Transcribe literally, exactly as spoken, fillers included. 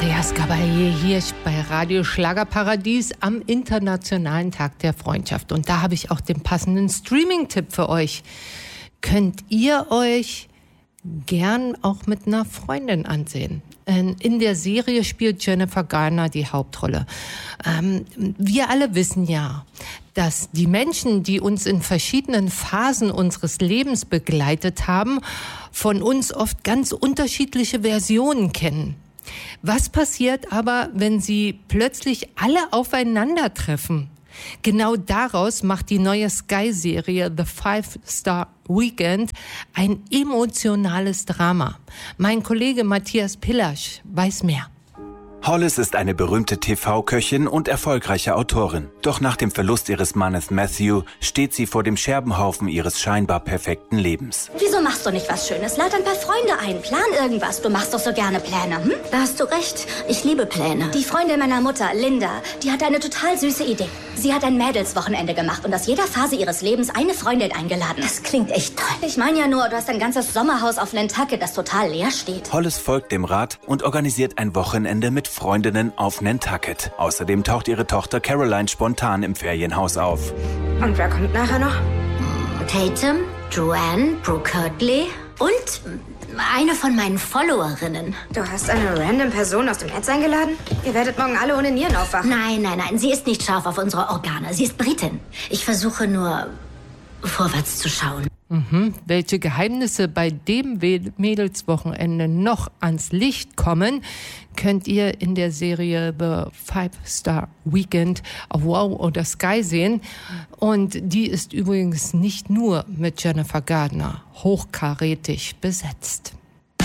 Andreas Gabalier hier bei Radio Schlagerparadies am Internationalen Tag der Freundschaft. Und da habe ich auch den passenden Streaming-Tipp für euch. Könnt ihr euch gern auch mit einer Freundin ansehen? In der Serie spielt Jennifer Garner die Hauptrolle. Ähm, wir alle wissen ja, dass die Menschen, die uns in verschiedenen Phasen unseres Lebens begleitet haben, von uns oft ganz unterschiedliche Versionen kennen. Was passiert aber, wenn sie plötzlich alle aufeinandertreffen? Genau daraus macht die neue Sky-Serie The Five Star Weekend ein emotionales Drama. Mein Kollege Matthias Pillasch weiß mehr. Hollis ist eine berühmte T V-Köchin und erfolgreiche Autorin. Doch nach dem Verlust ihres Mannes Matthew steht sie vor dem Scherbenhaufen ihres scheinbar perfekten Lebens. Wieso machst du nicht was Schönes? Lad ein paar Freunde ein, plan irgendwas. Du machst doch so gerne Pläne, hm? Da hast du recht. Ich liebe Pläne. Die Freundin meiner Mutter, Linda, die hatte eine total süße Idee. Sie hat ein Mädelswochenende gemacht und aus jeder Phase ihres Lebens eine Freundin eingeladen. Das klingt echt toll. Ich meine ja nur, du hast ein ganzes Sommerhaus auf Nantucket, das total leer steht. Hollis folgt dem Rat und organisiert ein Wochenende mit Freundinnen auf Nantucket. Außerdem taucht ihre Tochter Caroline spontan im Ferienhaus auf. Und wer kommt nachher noch? Tatum, Joanne, Brooke Kirtley und eine von meinen Followerinnen. Du hast eine random Person aus dem Netz eingeladen? Ihr werdet morgen alle ohne Nieren aufwachen. Nein, nein, nein, sie ist nicht scharf auf unsere Organe. Sie ist Britin. Ich versuche nur, vorwärts zu schauen. Mhm. Welche Geheimnisse bei dem Mädelswochenende noch ans Licht kommen, könnt ihr in der Serie The Five Star Weekend auf Wow oder Sky sehen. Und die ist übrigens nicht nur mit Jennifer Garner hochkarätig besetzt.